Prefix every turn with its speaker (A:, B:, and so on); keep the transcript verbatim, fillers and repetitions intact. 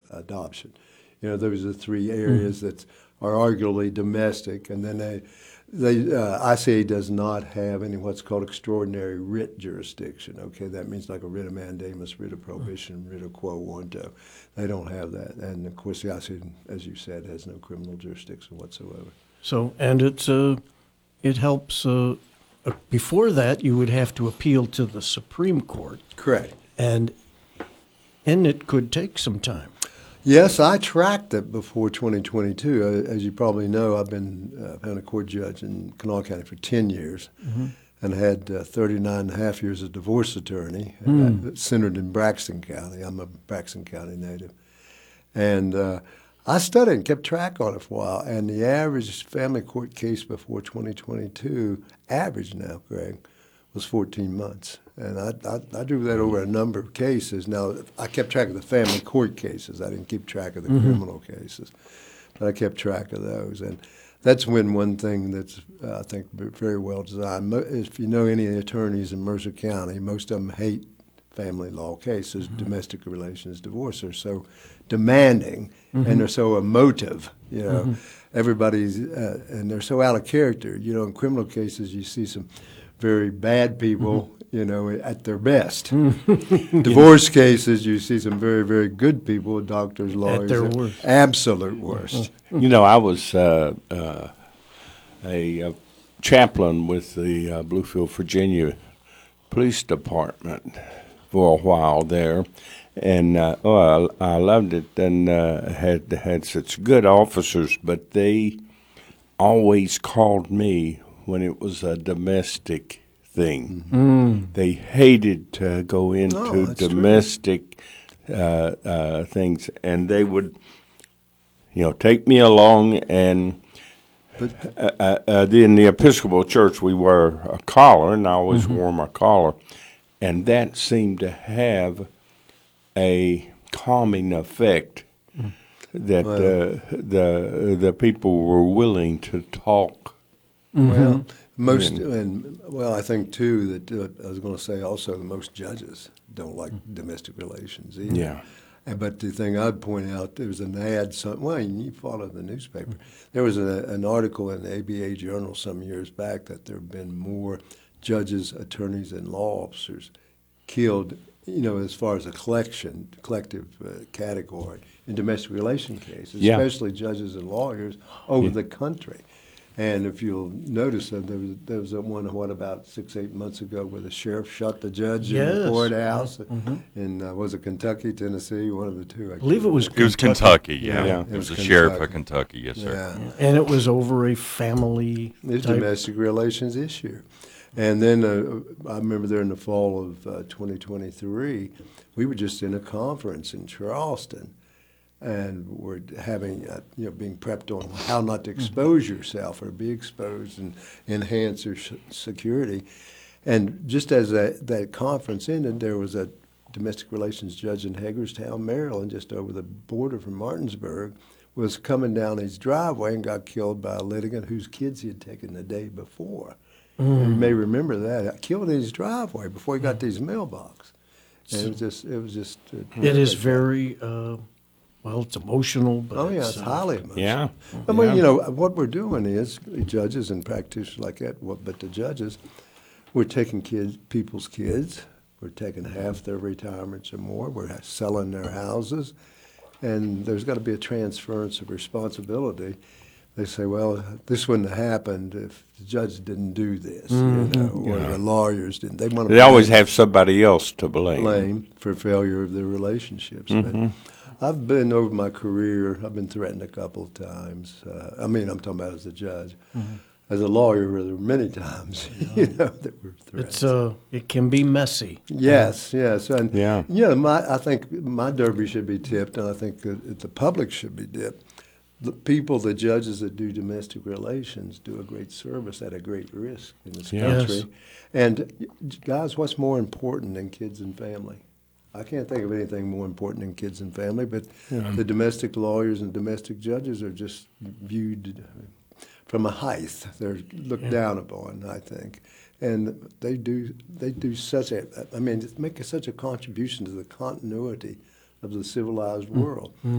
A: adoption. You know, those are three areas mm. that are arguably domestic, and then they, they uh, I C A does not have any what's called extraordinary writ jurisdiction. Okay, that means like a writ of mandamus, writ of prohibition, writ of quo warranto. They don't have that, and of course the I C A, as you said, has no criminal jurisdiction whatsoever.
B: So, and it's uh, it helps. Uh, uh, before that, you would have to appeal to the Supreme Court.
A: Correct,
B: and and it could take some time.
A: Yes, I tracked it before twenty twenty-two. As you probably know, I've been uh, been a court judge in Kanawha County for ten years mm-hmm. and had uh, thirty-nine and a half years as a divorce attorney mm. centered in Braxton County. I'm a Braxton County native. And uh, I studied and kept track on it for a while. And the average family court case before twenty twenty-two, average now, Greg, was fourteen months. And I, I, I drew that over a number of cases. Now, I kept track of the family court cases. I didn't keep track of the mm-hmm. criminal cases. But I kept track of those. And that's when one thing that's, uh, I think, very well designed. If you know any attorneys in Mercer County, most of them hate family law cases. Mm-hmm. Domestic relations, divorce are so demanding, mm-hmm. and they're so emotive, you know. Mm-hmm. Everybody's, uh, and they're so out of character. You know, in criminal cases, you see some very bad people, mm-hmm. you know, at their best. Divorce cases, you see some very, very good people, doctors, lawyers.
B: At their worst.
A: Absolute worst.
C: You know, I was uh, uh, a, a chaplain with the uh, Bluefield, Virginia Police Department for a while there. And uh, oh, I, I loved it and uh, had, had such good officers, but they always called me when it was a domestic thing. Mm. They hated to go into oh, domestic uh, uh, things, and they would, you know, take me along. And but, uh, uh, uh, in the Episcopal Church, we wear a collar, and I always mm-hmm. wore my collar, and that seemed to have a calming effect. Mm. That well, uh, the the people were willing to talk.
A: Mm-hmm. Well, most and well, I think too that uh, I was going to say also the most judges don't like mm-hmm. domestic relations either.
C: Yeah.
A: And, but the thing I'd point out, there was an ad. Some, well, you follow the newspaper. There was a, an article in the A B A Journal some years back that there have been more judges, attorneys, and law officers killed. You know, as far as a collection, collective uh, category in domestic relation cases,
C: yeah.
A: especially judges and lawyers over yeah. the country. And if you'll notice, uh, there was there was a one, what, about six, eight months ago where the sheriff shot the judge
B: yes.
A: in the courthouse.
B: Mm-hmm.
A: In, uh, was it Kentucky, Tennessee, one of the two? I,
B: I believe it was
D: Kentucky. It was Kentucky, yeah.
C: yeah.
D: It,
A: it
D: was the
A: Kentucky.
D: sheriff of Kentucky, yes, sir.
A: Yeah.
B: And it was over a family
A: It's
B: type.
A: domestic relations issue. And then uh, I remember there in the fall of uh, twenty twenty-three, we were just in a conference in Charleston, and we're having, uh, you know, being prepped on how not to expose yourself or be exposed and enhance your sh- security. And just as that, that conference ended, there was a domestic relations judge in Hagerstown, Maryland, just over the border from Martinsburg, was coming down his driveway and got killed by a litigant whose kids he had taken the day before. Mm. You may remember that. Killed in his driveway before he got to his mailbox. And it was just, it was just. Uh,
B: it is very, uh, well, it's emotional. But
A: oh yeah,
B: it's,
A: it's
B: uh,
A: highly emotional.
C: Yeah.
A: I mean,
C: yeah.
A: you know, what we're doing is judges and practitioners like that. But the judges, we're taking kids, people's kids. We're taking half their retirements or more. We're selling their houses, and there's got to be a transference of responsibility. They say, well, this wouldn't have happened if the judge didn't do this, mm-hmm. you know, or yeah. the lawyers didn't. They want to.
C: They always have somebody else to blame.
A: Blame for failure of their relationships.
C: Mm-hmm.
A: But I've been over my career. I've been threatened a couple of times. Uh, I mean, I'm talking about as a judge. Mm-hmm. As a lawyer, there were many times, yeah. you know, that were threats.
B: It's uh, it can be messy.
A: Yes, yes, and
C: yeah,
A: you know, my I think my derby should be tipped, and I think that the public should be tipped. The people, the judges that do domestic relations, do a great service at a great risk in this
C: yes.
A: country. And guys, what's more important than kids and family? I can't think of anything more important than kids and family, but yeah. the domestic lawyers and domestic judges are just viewed from a height. They're looked yeah. down upon, I think. And they do they do such a, I mean, make such a contribution to the continuity of the civilized world. Mm-hmm.